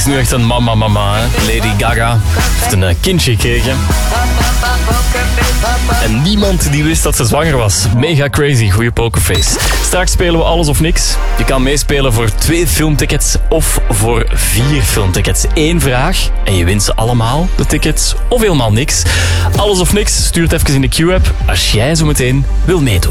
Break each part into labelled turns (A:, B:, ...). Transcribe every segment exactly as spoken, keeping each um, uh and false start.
A: is nu echt een mama mama, hè. Lady Gaga heeft een uh, kindje gekregen. En niemand die wist dat ze zwanger was. Mega crazy, goeie pokerface. Straks spelen we alles of niks. Je kan meespelen voor twee filmtickets of voor vier filmtickets. Eén vraag en je wint ze allemaal, de tickets, of helemaal niks. Alles of niks, stuur het even in de Q-app als jij zo meteen wil meedoen.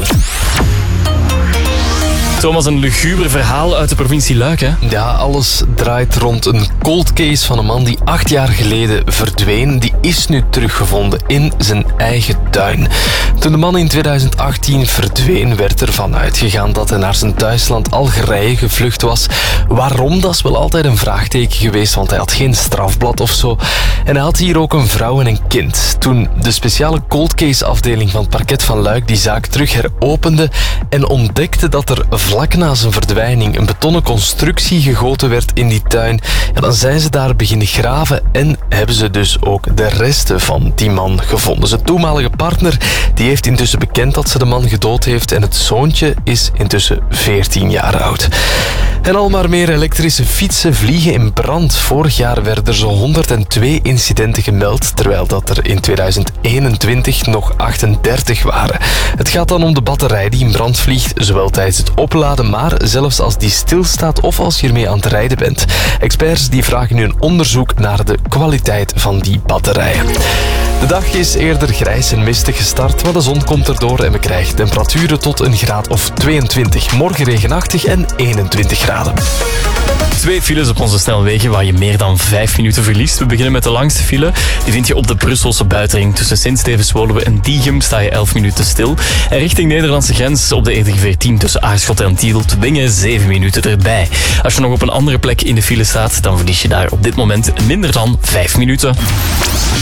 A: Thomas, een luguber verhaal uit de provincie Luik, hè?
B: Ja, alles draait rond een cold case van een man die acht jaar geleden verdween. Die is nu teruggevonden in zijn eigen tuin. Toen de man in tweeduizend achttien verdween, werd ervan uitgegaan dat hij naar zijn thuisland Algerije gevlucht was. Waarom? Dat is wel altijd een vraagteken geweest, want hij had geen strafblad of zo. En hij had hier ook een vrouw en een kind. Toen de speciale cold case afdeling van het parket van Luik die zaak terug heropende en ontdekte dat er vlak na zijn verdwijning een betonnen constructie gegoten werd in die tuin, ja, dan zijn ze daar beginnen graven en hebben ze dus ook de resten van die man gevonden. Zijn toenmalige partner die heeft intussen bekend dat ze de man gedood heeft en het zoontje is intussen veertien jaar oud. En al maar meer elektrische fietsen vliegen in brand. Vorig jaar werden er zo'n honderdtwee incidenten gemeld, terwijl dat er in tweeduizend eenentwintig nog achtendertig waren. Het gaat dan om de batterij die in brand vliegt, zowel tijdens het opladen, maar zelfs als die stilstaat of als je ermee aan het rijden bent. Experts die vragen nu een onderzoek naar de kwaliteit van die batterijen. De dag is eerder grijs en mistig gestart, maar de zon komt erdoor en we krijgen temperaturen tot een graad of tweeëntwintig. Morgen regenachtig en eenentwintig graden.
A: Twee files op onze snelwegen waar je meer dan vijf minuten verliest. We beginnen met de langste file. Die vind je op de Brusselse buitenring. Tussen Sint-Stevens-Woluwe en Diegem sta je elf minuten stil. En richting Nederlandse grens op de E D veertien tussen Aarschot en Tielt Wingen zeven minuten erbij. Als je nog op een andere plek in de file staat, dan verlies je daar op dit moment minder dan vijf minuten.